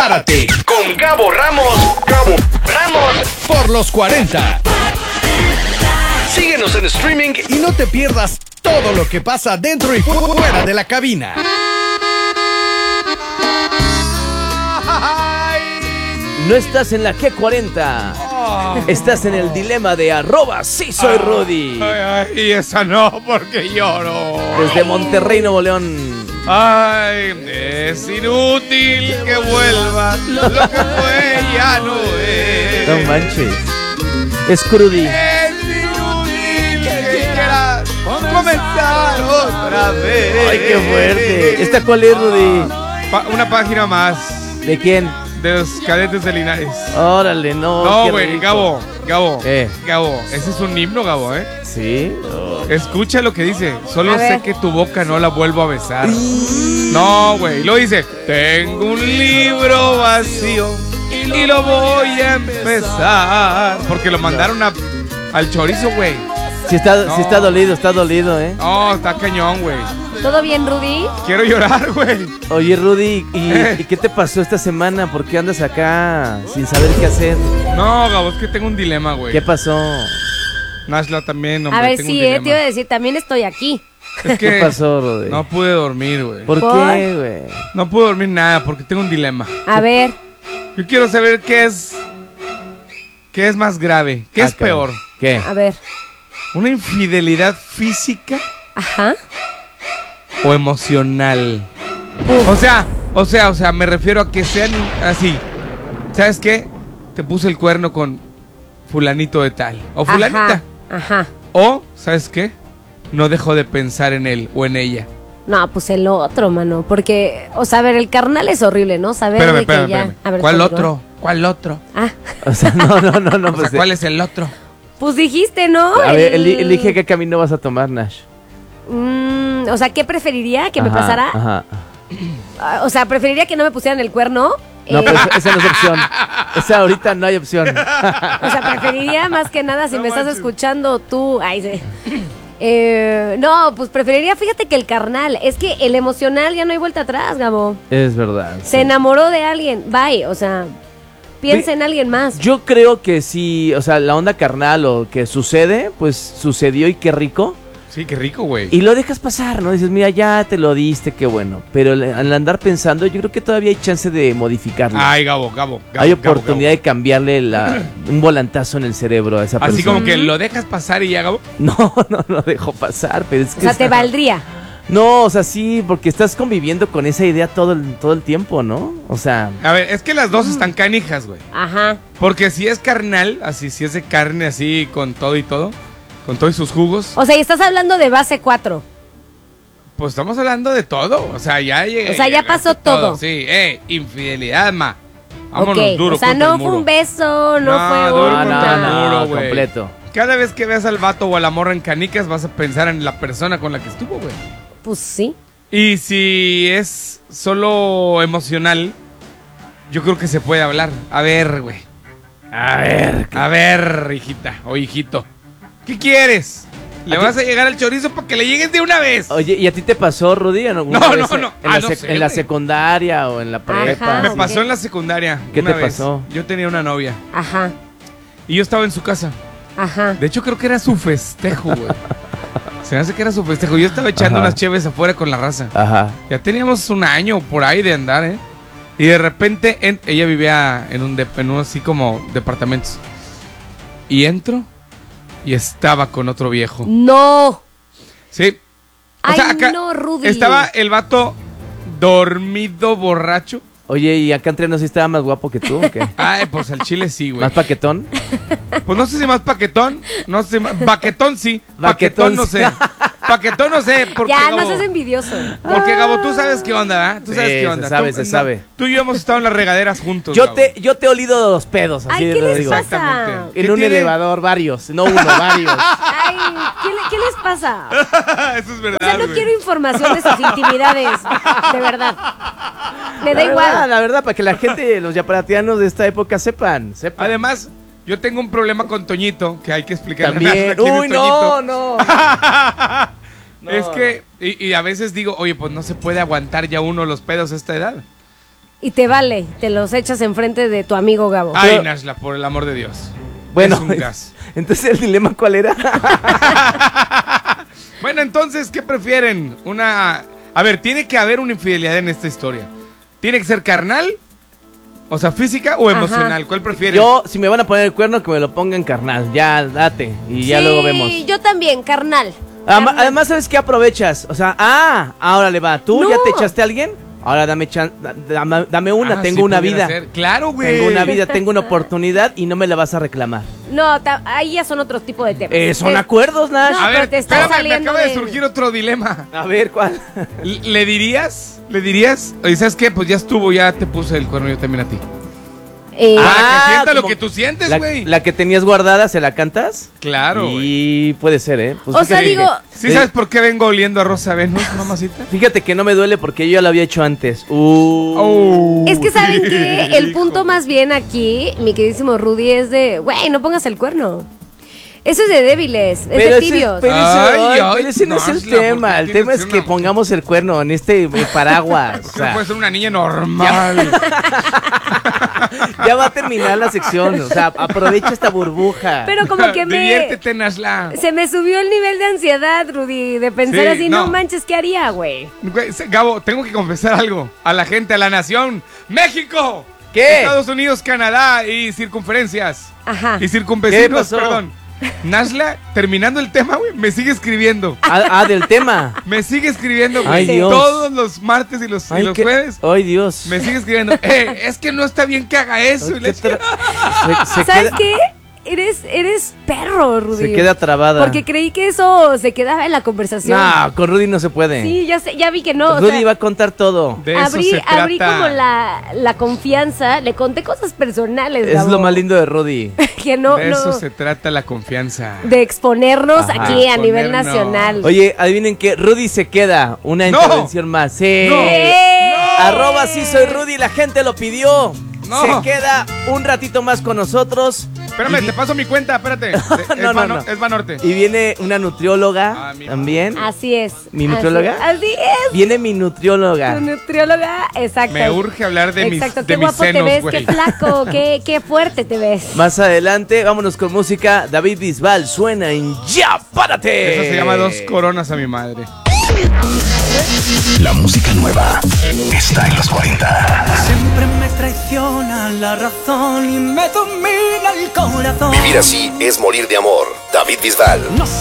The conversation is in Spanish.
Prepárate con Gabo Ramos. Por los 40. Síguenos en streaming y no te pierdas todo lo que pasa dentro y fuera de la cabina. No estás en la G40. Estás en el dilema de @SíSoyRudy. Ay, esa no, porque lloro. Desde Monterrey, Nuevo León. Ay, es inútil que vuelva. Lo que fue ya no es. No manches. Es Crudy. Es inútil que quieras comenzar otra vez. Ay, qué fuerte. ¿Esta cuál es, Rudy? Una página más. ¿De quién? De los Cadetes de Linares. Órale, no. No, güey, Gabo. Gabo, ese es un himno, Gabo, ¿eh? Sí. Escucha lo que dice. Solo sé que tu boca no la vuelvo a besar. No, güey. Lo dice. Tengo un libro vacío y lo voy a empezar. Porque lo mandaron al chorizo, güey. Sí está dolido, ¿eh? No, está cañón, güey. ¿Todo bien, Rudy? Quiero llorar, güey. Oye, Rudy, ¿y qué te pasó esta semana? ¿Por qué andas acá sin saber qué hacer? No, Gabo, es que tengo un dilema, güey. ¿Qué pasó? Nashla también, hombre. A ver, tengo sí, un dilema. te iba a decir, también estoy aquí. Es que ¿Qué pasó, Rudy? no pude dormir, güey. ¿Por qué, güey? No pude dormir nada porque tengo un dilema. A ver. Yo quiero saber qué es más grave, qué es peor. ¿Qué? A ver. ¿Una infidelidad física Ajá. o emocional? O sea, me refiero a que sean así. ¿Sabes qué? Te puse el cuerno con fulanito de tal o fulanita. Ajá. O, ¿sabes qué? No dejo de pensar en él o en ella. No, pues el otro, mano. Porque, o sea, a ver, el carnal es horrible, ¿no? Saber de que ya. Espérame. A ver, ¿Cuál continúa. otro? ¿Cuál otro? Ah, O sea, no. O Pues, sea, ¿cuál es el otro? pues dijiste, ¿no? a ver, elige qué camino vas a tomar, Nash. O sea, ¿qué preferiría que me Ajá, pasara? Ajá. O sea, preferiría que no me pusieran el cuerno. No, pero esa no es opción. Esa ahorita no hay opción. O sea, preferiría más que nada, si No me estás manches. escuchando tú. Ay, sí. No, pues preferiría, fíjate que el carnal. Es que el emocional ya no hay vuelta atrás, Gabo. Es verdad. Se enamoró de alguien, bye. O sea, piensa en alguien más. Yo creo que sí, o sea, la onda carnal o que sucede, pues sucedió y qué rico. Sí, qué rico, güey. Y lo dejas pasar, ¿no? Dices, mira, ya te lo diste, qué bueno. Pero al andar pensando, yo creo que todavía hay chance de modificarlo. Ay, Gabo. Hay oportunidad de cambiarle un volantazo en el cerebro a esa persona. Así como que lo dejas pasar y ya, Gabo. No lo dejo pasar, pero es que... O sea, te valdría. No, o sea, sí, porque estás conviviendo con esa idea todo el tiempo, ¿no? O sea... A ver, es que las dos están canijas, güey. Ajá. Porque si es carnal, así, si es de carne así, con todo y sus jugos, O sea, y estás hablando de base 4. pues estamos hablando de todo. O sea, ya llegué. O sea, ya pasó todo. Sí, infidelidad, ma. Vámonos Ok, duro o sea, contra no el fue muro. un beso, no No, fue duro un... contra el muro, güey. completo. Cada vez que veas al vato o a la morra en canicas, vas a pensar en la persona con la que estuvo, güey. Pues sí. Y si es solo emocional, yo creo que se puede hablar. A ver, güey. A ver, hijita o hijito. ¿Qué quieres? ¿Le vas a llegar al chorizo para que le llegues de una vez? Oye, ¿y a ti te pasó, Rudy? ¿Alguna No, vez no, no. En, la, No sé, en la güey. secundaria o en la prepa. Me ok. pasó en la secundaria. ¿Qué una te vez. pasó? Yo tenía una novia Ajá, y yo estaba en su casa. ajá. De hecho, creo que era su festejo, güey. Se me hace que era su festejo. Yo estaba echando Ajá. unas cheves afuera con la raza. Ajá. Ya teníamos un año por ahí de andar, ¿eh? Y de repente, ella vivía en un así como departamentos. Y entro y estaba con otro viejo. No. Sí. O Ay, sea, acá no, Rudy. estaba el vato dormido, borracho. Oye, ¿y acá entre nos sí estaba más guapo que tú o qué? Ay, pues al chile sí, güey. ¿Más paquetón? Pues no sé si más paquetón, no sé, baquetón sí, Baquetón paquetón no sí. sé. Paquetón no sé, porque Ya, no Gabo, seas envidioso. porque Gabo, tú sabes qué onda, ¿verdad? Tú sabes Sí, qué onda. se sabe, Tú- se no, sabe. Tú y yo hemos estado en las regaderas juntos, Yo Gabo. te he olido los pedos, así Ay, ¿qué lo les digo. pasa? Exactamente. En ¿Qué un tiene? elevador, varios, no uno, varios. Ay, ¿qué les pasa? Eso es O verdad, sea, no güey. quiero información de sus intimidades. De verdad. Me da igual. La verdad, para que la gente, los yaparatianos de esta época sepan. Además, yo tengo un problema con Toñito que hay que explicarle. También. ¿Quién es Uy, Toñito? no. No. Es que, y a veces digo, oye, pues no se puede aguantar ya uno los pedos a esta edad. y te vale, te los echas enfrente de tu amigo Gabo. Ay, Pero- Nashla, por el amor de Dios. Bueno, Es un gas. entonces el dilema, ¿cuál era? Bueno, entonces, ¿qué prefieren? A ver, tiene que haber una infidelidad en esta historia. ¿Tiene que ser carnal? O sea, física o Ajá. emocional. ¿Cuál prefieren? Yo, si me van a poner el cuerno, que me lo pongan carnal. Ya, date. Y ya Sí, luego vemos. yo también, carnal. Además, Carnal. además, ¿sabes qué aprovechas? O sea, ahora le va. ¿Tú No. ya te echaste a alguien? Ahora dame una, Ah, tengo sí, una pudiera vida. ser. Claro, güey. Tengo una vida, tengo una oportunidad y no me la vas a reclamar. No, ahí ya son otros tipos de temas. Son acuerdos, Nash. No, A ver, pero te está espérame, saliendo me acaba de de- surgir otro dilema. A ver, ¿cuál? ¿Le dirías? ¿Le dirías? Oye, ¿sabes qué? Pues ya estuvo, ya te puse el cuerno yo también a ti. Para que sienta lo como que tú sientes, la, güey. la que tenías guardada, ¿se la cantas? Claro, güey. Y puede ser, ¿eh? Pues O sea, fíjate- digo, ¿Sí sabes por qué vengo oliendo a Rosa Venus, mamacita? Fíjate que no me duele porque yo ya lo había hecho antes. es que ¿saben qué? El punto más bien aquí, mi queridísimo Rudy, es de, güey, no pongas el cuerno. Eso es de débiles, es de tibios. Pero ese no es el Nashla, tema. ¿por El qué tema tienes es que que ser una pongamos el cuerno en este paraguas. O Que no sea, puede ser una niña normal. ya va a terminar la sección. O sea, aprovecha esta burbuja. Pero como que Diviértete, Nashla. se me subió el nivel de ansiedad, Rudy, de pensar Sí, así, no no. manches, ¿qué haría, güey? Güey, Gabo, tengo que confesar algo. A la gente, a la nación. ¡México! ¿Qué? Estados Unidos, Canadá y circunferencias. Ajá. Y circunvecinos, ¿Qué pasó? perdón. Nashla, terminando el tema, güey, me sigue escribiendo. Del tema. Me sigue escribiendo, güey. Ay, Dios. Todos los martes y los jueves. Ay, Dios. Me sigue escribiendo. Es que no está bien que haga eso. Y le ¿Qué se ¿Sabes queda, qué? Eres perro, Rudy. se queda trabada. Porque creí que eso se quedaba en la conversación. No, con Rudy no se puede. Sí, ya vi que no. o Rudy sea, va a contar todo. De eso abrí se trata. como la confianza, le conté cosas personales, Es Gabo, lo más lindo de Rudy. que no, De eso no, se trata la confianza. de exponernos Ajá. aquí a nivel Exponernos. nacional. Oye, adivinen qué, Rudy se queda. Una No. intervención más. Sí. No. Arroba sí soy Rudy, la gente lo pidió. No. Se queda un ratito más con nosotros. Espérame, Y- te paso mi cuenta, espérate. No. Es Banorte. Y viene una nutrióloga Ah, mi también. Así es. ¿Mi nutrióloga? Así es. Viene mi nutrióloga. Tu nutrióloga, exacto. Me urge hablar de mis, Exacto, de qué mis guapo te senos, ves, güey. qué flaco, qué fuerte te ves. Más adelante, vámonos con música. David Bisbal suena en Ya Párate. Eso se llama 2 coronas a mi madre. La música nueva está en los 40. Siempre me traiciona la razón y me domina el corazón. Vivir así es morir de amor. David Bisbal. No